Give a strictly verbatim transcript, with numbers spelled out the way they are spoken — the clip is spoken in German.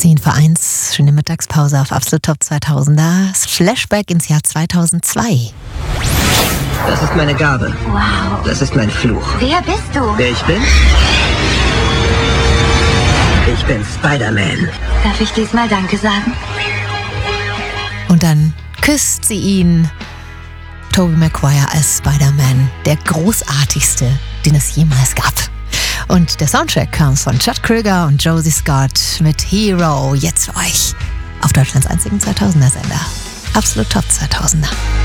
zehn vor eins, schöne Mittagspause auf Absolut Top zweitausender. Flashback ins Jahr zweitausendzwei. Das ist meine Gabe. Wow. Das ist mein Fluch. Wer bist du? Wer ich bin? Ich bin Spider-Man. Darf ich diesmal Danke sagen? Und dann küsst sie ihn. Tobey Maguire als Spider-Man, der großartigste, den es jemals gab. Und der Soundtrack kam von Chad Kroeger und Josie Scott mit Hero. Jetzt für euch auf Deutschlands einzigen zweitausender-Sender. Absolut Top zweitausender.